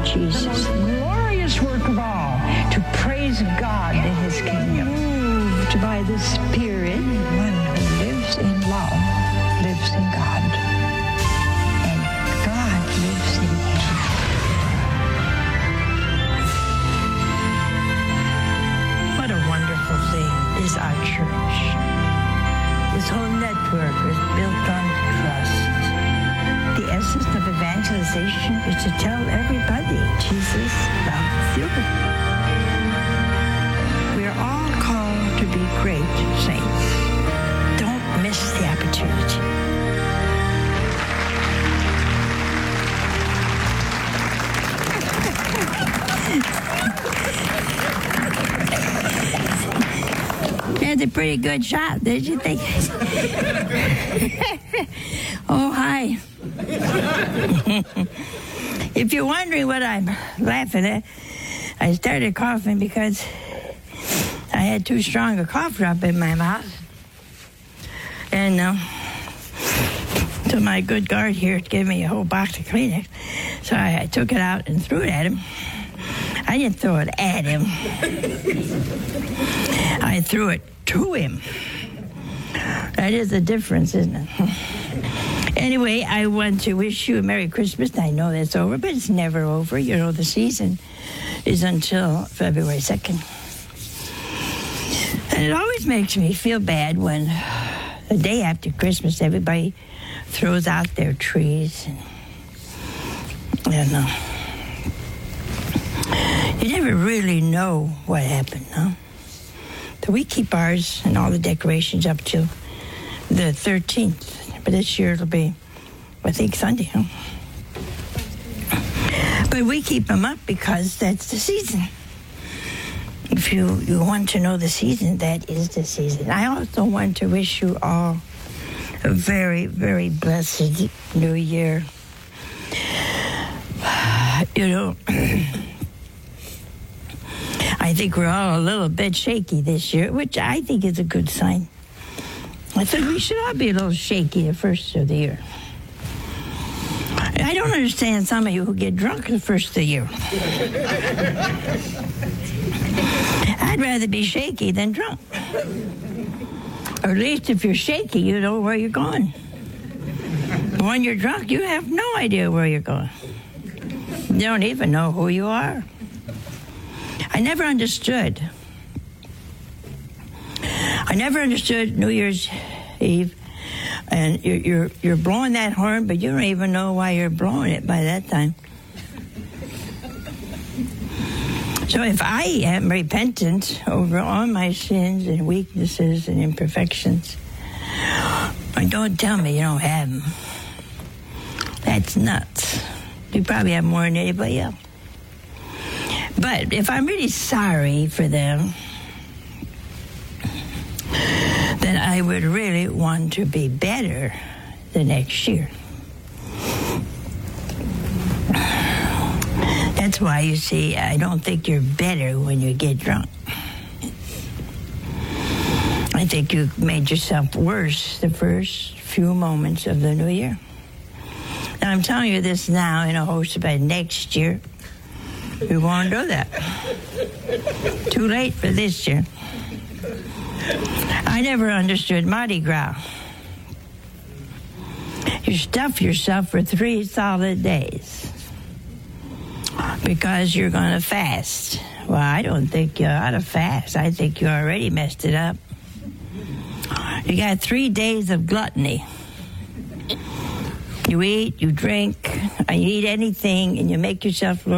Jesus. The most glorious work of all, to praise God in his kingdom. Moved by the Spirit, One who lives in love lives in God, and God lives in him. What a wonderful thing is our church. This whole network is built on trust. The essence of evangelization is to tell everybody Jesus loves you. We're all called to be great saints. Don't miss the opportunity. That's a pretty good shot, did you think? Oh, hi. If you're wondering what I'm laughing at, I started coughing because I had too strong a cough drop in my mouth. And so my good guard here gave me a whole box of Kleenex. So I took it out and threw it at him. I didn't throw it at him. I threw it to him. That is the difference, isn't it? Anyway, I want to wish you a Merry Christmas. I know that's over, but it's never over. You know, the season is until February 2nd. And it always makes me feel bad when the day after Christmas, everybody throws out their trees. And you never really know what happened, no? So we keep ours and all the decorations up till the 13th. But this year it'll be, I think, Sunday, huh? But we keep them up because that's the season. If you want to know the season, that is the season. I also want to wish you all a very, very blessed New Year. You know, I think we're all a little bit shaky this year, which I think is a good sign. I think we should all be a little shaky the first of the year. I don't understand some of you who get drunk the first of the year. I'd rather be shaky than drunk. Or at least if you're shaky, you know where you're going. But when you're drunk, you have no idea where you're going. You don't even know who you are. I never understood New Year's Eve, and you're blowing that horn, but you don't even know why you're blowing it by that time. So if I am repentant over all my sins and weaknesses and imperfections, and don't tell me you don't have them. That's nuts. You probably have more than anybody else. But if I'm really sorry for them, then I would really want to be better the next year. That's why, you see, I don't think you're better when you get drunk. I think you made yourself worse the first few moments of the new year. Now, I'm telling you this now in a hopes about next year. We won't do that. Too late for this year. I never understood Mardi Gras. You stuff yourself for 3 solid days because you're going to fast. Well, I don't think you ought to fast. I think you already messed it up. You got 3 days of gluttony. You eat, you drink, you eat anything, and you make yourself